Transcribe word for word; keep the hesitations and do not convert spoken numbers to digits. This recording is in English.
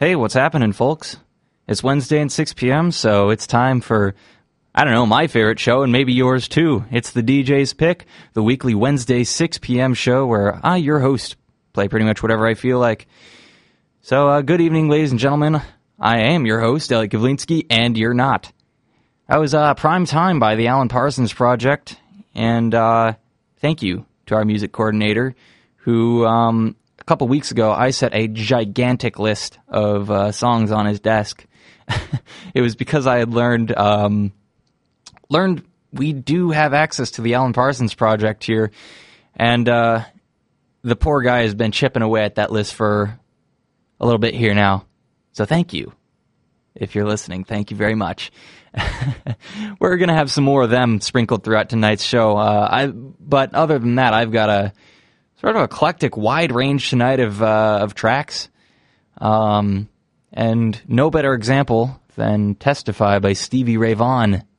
Hey, what's happening, folks? It's Wednesday at six p.m., so it's time for, I don't know, my favorite show, and maybe yours too. It's the D J's Pick, the weekly Wednesday six p.m. show where I, your host, play pretty much whatever I feel like. So, uh, good evening, ladies and gentlemen. I am your host, Elliot Gavlinsky, and you're not. I was uh, prime time by the Alan Parsons Project, and uh, thank you to our music coordinator, who... Um, A couple weeks ago, I set a gigantic list of uh, songs on his desk. It was because I had learned um, learned we do have access to the Alan Parsons Project here, and uh, the poor guy has been chipping away at that list for a little bit here now. So thank you. If you're listening, thank you very much. We're going to have some more of them sprinkled throughout tonight's show. Uh, I, but other than that, I've got a sort of eclectic, wide range tonight of uh, of tracks, um, and no better example than "Testify" by Stevie Ray Vaughan.